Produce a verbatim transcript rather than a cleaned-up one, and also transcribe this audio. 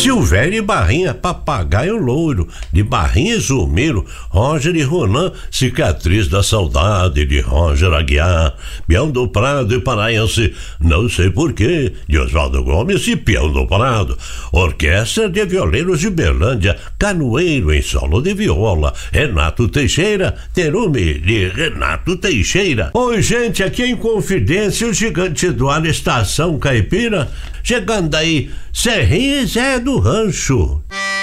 Silvério e Barrinha, Papagaio Louro, de Barrinha e Zumiro, Roger e Ronan, Cicatriz da Saudade, de Roger Aguiar, Peão do Prado e Paraense, Não Sei Porquê, de Oswaldo Gomes e Peão do Prado, Orquestra de Violeiros de Berlândia, Canoeiro em solo de viola, Renato Teixeira, Terume, de Renato Teixeira. Oi, gente, aqui em Confidência, o Gigante do Ar, Estação Caipira, chegando aí, Serrinha e Zé do Rancho.